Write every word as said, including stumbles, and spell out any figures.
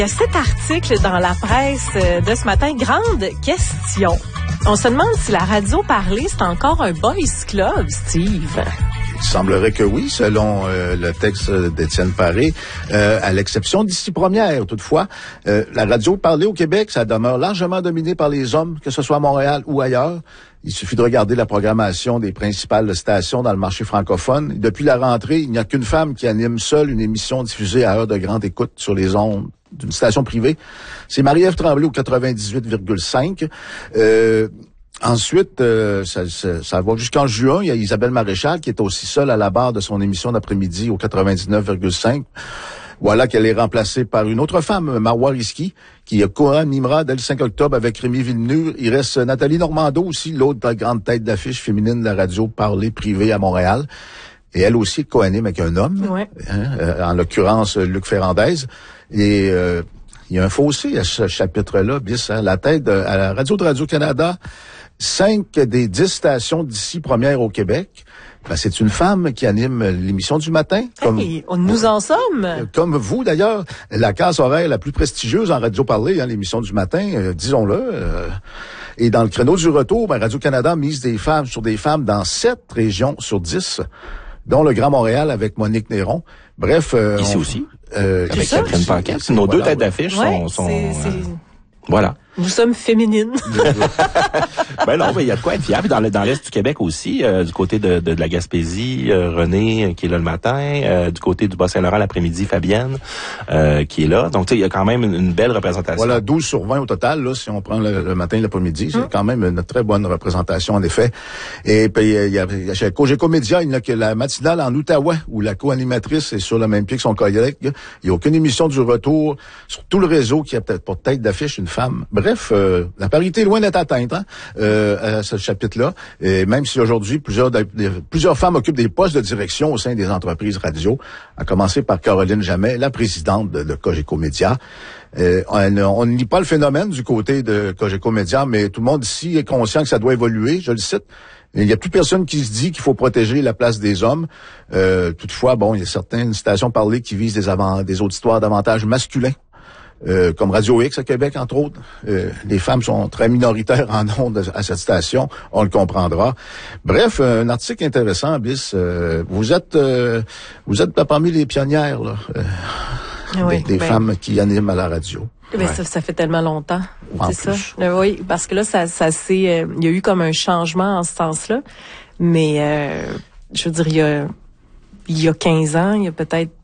Il y a cet article dans la presse de ce matin, grande question. On se demande si la radio parlée, c'est encore un boys club, Steve. Il semblerait que oui, selon euh, le texte d'Étienne Paré, euh, à l'exception d'Ici Première. Toutefois, euh, la radio parlée au Québec, ça demeure largement dominé par les hommes, que ce soit à Montréal ou ailleurs. Il suffit de regarder la programmation des principales stations dans le marché francophone. Depuis la rentrée, il n'y a qu'une femme qui anime seule une émission diffusée à heure de grande écoute sur les ondes d'une station privée. C'est Marie-Ève Tremblay au quatre-vingt-dix-huit virgule cinq. Euh, ensuite, euh, ça, ça, ça va jusqu'en juin. Il y a Isabelle Maréchal qui est aussi seule à la barre de son émission d'après-midi au quatre-vingt-dix-neuf virgule cinq. Voilà qu'elle est remplacée par une autre femme, Marois Risky, qui co-animera dès le cinq octobre avec Rémi Villeneuve. Il reste Nathalie Normando aussi, l'autre grande tête d'affiche féminine de la radio parlée privée à Montréal. Et elle aussi co-anime avec un homme, ouais. hein, euh, en l'occurrence Luc Ferrandez. Et euh, il y a un fossé à ce chapitre-là, bis, hein, la tête de, à la radio de Radio-Canada, cinq des dix stations d'ici première au Québec. Ben, c'est une femme qui anime l'émission du matin. Comme, hey, nous en sommes. Comme vous, d'ailleurs, la case horaire la plus prestigieuse en radio parlée, hein, l'émission du matin, euh, disons-le. Euh, et dans le créneau du retour, ben, Radio-Canada mise des femmes sur des femmes dans sept régions sur dix, dont le Grand Montréal avec Monique Néron. Bref. Euh, Ici on, aussi. Euh, avec Catherine Paquette. Nos voilà, deux têtes d'affiche ouais, sont... sont c'est, c'est... Euh, voilà. Nous sommes féminines. Ben non, mais il y a de quoi être fiable. Dans, le, dans l'Est du Québec aussi, euh, du côté de, de, de la Gaspésie, euh, René euh, qui est là le matin, euh, du côté du Bas-Saint-Laurent l'après-midi, Fabienne euh, qui est là. Donc, tu sais, il y a quand même une, une belle représentation. Voilà, douze sur vingt au total, là, si on prend le, le matin et l'après-midi. C'est hum. quand même une très bonne représentation, en effet. Et puis, il y a, il y a chez Cogeco Média, il n'y a que la matinale en Outaouais, où la co-animatrice est sur le même pied que son collègue. Il n'y a aucune émission du retour sur tout le réseau qui a peut-être pour tête d'affiche une femme. Bref, euh, la parité est loin d'être atteinte, hein, euh, à ce chapitre-là. Et même si aujourd'hui, plusieurs, de, de, plusieurs femmes occupent des postes de direction au sein des entreprises radio, à commencer par Caroline Jamais, la présidente de, de Cogeco Média. Euh, on, on ne nie pas le phénomène du côté de Cogeco Média, mais tout le monde ici est conscient que ça doit évoluer, je le cite. Il n'y a plus personne qui se dit qu'il faut protéger la place des hommes. Euh, toutefois, bon, il y a certaines stations parlées qui visent des, avant, des auditoires davantage masculins. Euh, comme Radio X à Québec, entre autres. Euh, les femmes sont très minoritaires en ondes à cette station, on le comprendra. Bref, un article intéressant, Bis. Euh, vous êtes euh, vous êtes parmi les pionnières, là, euh, oui, des, des ben, femmes qui animent à la radio. Ben ouais. ça, ça fait tellement longtemps, en c'est plus. ça. Euh, oui, parce que là, ça, ça c'est, euh, il y a eu comme un changement en ce sens-là. Mais euh, je veux dire, il y a il y a quinze ans, il y a peut-être